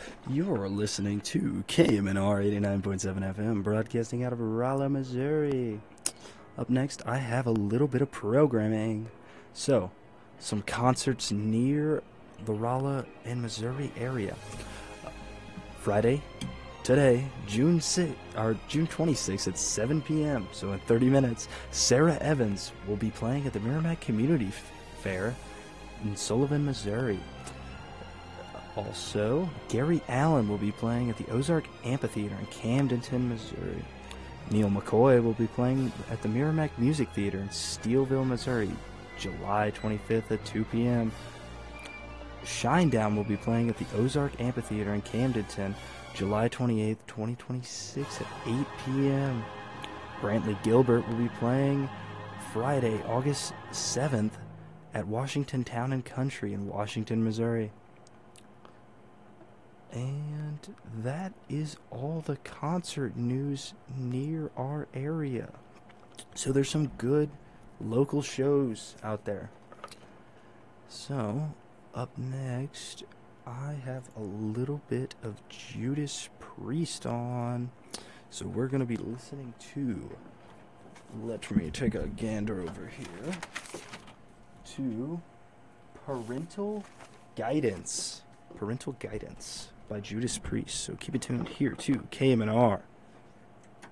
You're listening to KMNR 89.7 FM, broadcasting out of Rolla, Missouri. Up next, I have a little bit of programming. So, some concerts near the Rolla and Missouri area. Friday, today, June 6th, or June 26th at 7 p.m., so in 30 minutes, Sarah Evans will be playing at the Merrimack Community Fair in Sullivan, Missouri. Also, Gary Allen will be playing at the Ozark Amphitheater in Camdenton, Missouri. Neil McCoy will be playing at the Merrimack Music Theater in Steelville, Missouri, July 25th at 2 p.m. Shinedown will be playing at the Ozark Amphitheater in Camdenton, July 28th, 2026 at 8 p.m. Brantley Gilbert will be playing Friday, August 7th at Washington Town and Country in Washington, Missouri. And that is all the concert news near our area. So there's some good local shows out there. So, up next, I have a little bit of Judas Priest on. So we're going to be listening to, let me take a gander over here, to Parental Guidance. Parental Guidance by Judas Priest. So keep it tuned here to KMNR